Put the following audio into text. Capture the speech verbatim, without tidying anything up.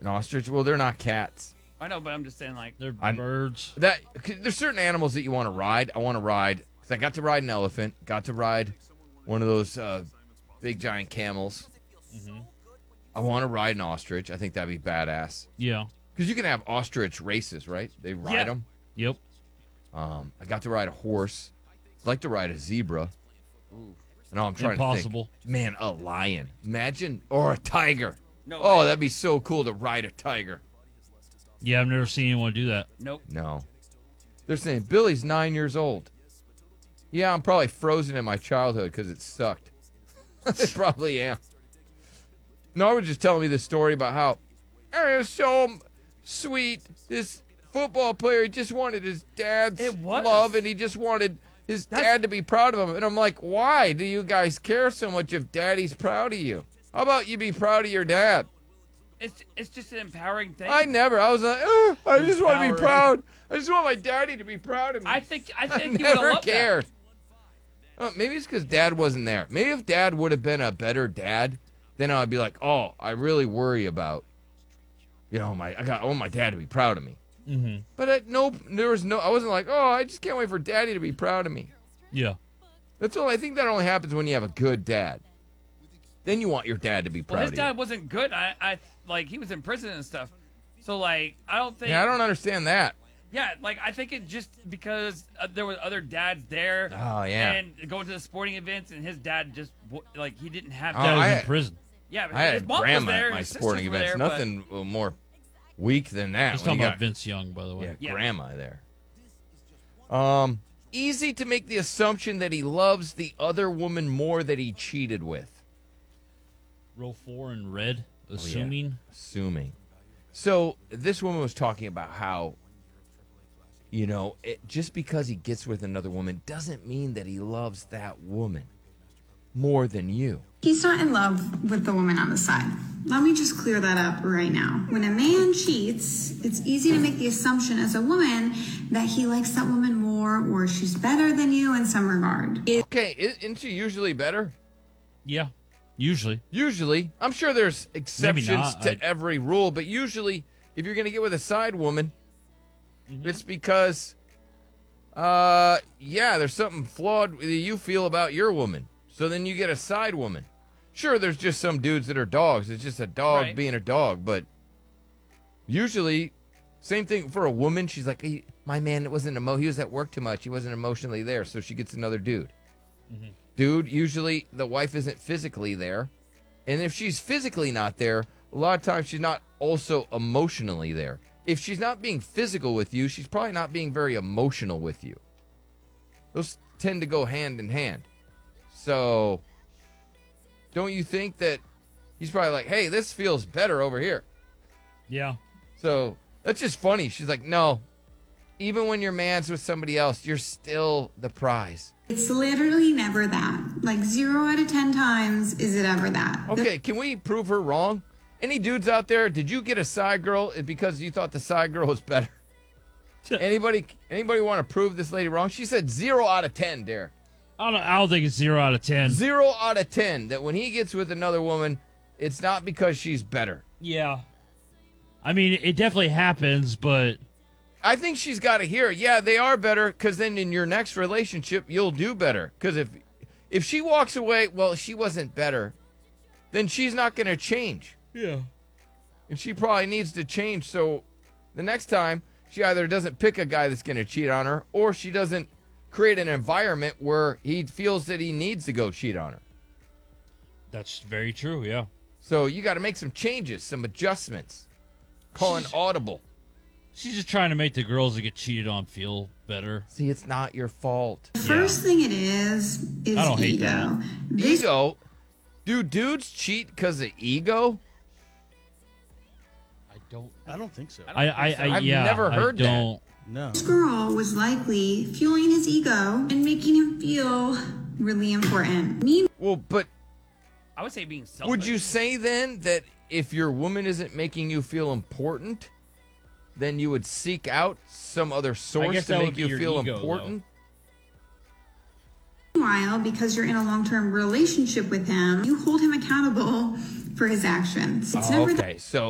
An ostrich? Well, they're not cats. I know, but I'm just saying, like, They're I'm- birds. That there's certain animals that you want to ride. I want to ride because I got to ride an elephant. Got to ride one of those uh, big giant camels. Mm-hmm. I want to ride an ostrich. I think that'd be badass. Yeah. Because you can have ostrich races, right? They ride Yeah. them. Yep. Um, I got to ride a horse. I'd like to ride a zebra. Ooh. No, I'm trying Impossible. to think. Man, a lion. Imagine. Or a tiger. No. Oh, way. that'd be so cool to ride a tiger. Yeah, I've never seen anyone do that. Nope. No. They're saying, Billy's nine years old. Yeah, I'm probably frozen in my childhood because it sucked. I probably am. Nora was just telling me this story about how oh, it was so sweet. This football player, he just wanted his dad's It was. love, and he just wanted his That's- dad to be proud of him. And I'm like, why do you guys care so much if daddy's proud of you? How about you be proud of your dad? It's it's just an empowering thing. I never. I was like, oh, I just want to be Empowering. proud. I just want my daddy to be proud of me. I think I I think you would have never loved cared. Oh, maybe it's because dad wasn't there. Maybe if dad would have been a better dad, then I'd be like, oh, I really worry about, you know, my I got I want my dad to be proud of me. Mm-hmm. But I, no, there was no. I wasn't like, oh, I just can't wait for daddy to be proud of me. Yeah. That's all. I think that only happens when you have a good dad. Then you want your dad to be that. proud Well, his of dad you. wasn't good. I I like he was in prison and stuff. So like I don't think. Yeah, I don't understand that. Yeah, like I think it just because uh, there was other dads there. Oh, yeah. And going to the sporting events, and his dad just w- like he didn't have. Oh, Dad was I- in prison. yeah, but I his had mom was grandma there. at my his sisters sporting were events. there, but- Nothing uh, more weak than that. He's when talking you about got- Vince Young, by the way. Yeah, Yeah. grandma there. Um, easy to make the assumption that he loves the other woman more that he cheated with. Row four in red, assuming. Assuming. So this woman was talking about how, you know, it, just because he gets with another woman doesn't mean that he loves that woman more than you. He's not in love with the woman on the side. Let me just clear that up right now. When a man cheats, it's easy to make the assumption as a woman that he likes that woman more or she's better than you in some regard. It- Okay, i- isn't she usually better? Yeah. Usually. Usually. I'm sure there's exceptions not. to I- every rule, but usually if you're going to get with a side woman, it's because, uh, yeah, there's something flawed that you feel about your woman. So then you get a side woman. Sure, there's just some dudes that are dogs. It's just a dog Right. being a dog. But usually, same thing for a woman. She's like, hey, my man wasn't emo. He was at work too much. He wasn't emotionally there. So she gets another dude. Dude, usually the wife isn't physically there. And if she's physically not there, a lot of times she's not also emotionally there. If she's not being physical with you, she's probably not being very emotional with you. Those tend to go hand in hand. So, don't you think that he's probably like, hey, this feels better over here? Yeah. So, that's just funny. She's like, no, even when your man's with somebody else, you're still the prize. It's literally never that. Like zero out of ten times is it ever that. Okay, can we prove her wrong? Any dudes out there, did you get a side girl because you thought the side girl was better? anybody anybody want to prove this lady wrong? She said zero out of ten, Derek. I don't, I don't think it's zero out of ten. Zero out of ten that when he gets with another woman, it's not because she's better. Yeah. I mean, it definitely happens, but I think she's got to hear, yeah, they are better, because then in your next relationship, you'll do better. Because if, if she walks away, well, she wasn't better, then she's not going to change. yeah. And she probably needs to change. So the next time, she either doesn't pick a guy that's going to cheat on her, or she doesn't create an environment where he feels that he needs to go cheat on her. That's very true, yeah. So you got to make some changes, some adjustments. Call an audible. She's just trying to make the girls that get cheated on feel better. See, it's not your fault. The first thing it is is I don't hate ego. that. This Ego? Do dudes cheat because of ego? I don't. I don't think so. I, I, I I've yeah, never heard I that. don't. No. girl was likely fueling his ego and making him feel really important. Meanwhile, Well, but I would say being selfish. would you say then that if your woman isn't making you feel important, then you would seek out some other source guess to that would make be you your feel ego, important? because you're in a long-term relationship with him, you hold him accountable for his actions. It's Oh, never that okay, so